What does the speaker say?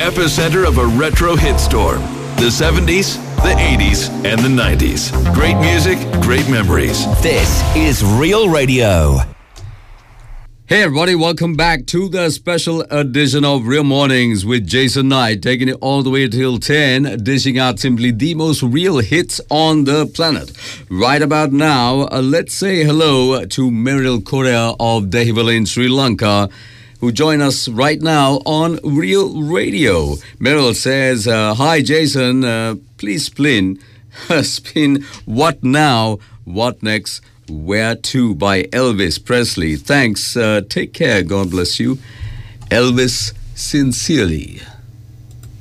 epicenter of a retro hit storm. The 70s, the 80s, and the 90s. Great music, great memories. This is Real Radio. Hey everybody, welcome back to the special edition of Real Mornings with Jason Knight, taking it all the way till 10, dishing out simply the most real hits on the planet. Right about now, let's say hello to Meryl Korea of Dehivala in Sri Lanka, who join us right now on Real Radio. Meryl says, hi Jason, please spin What Now, What Next, Where To by Elvis Presley. Thanks. Take care. God bless you. Elvis, sincerely.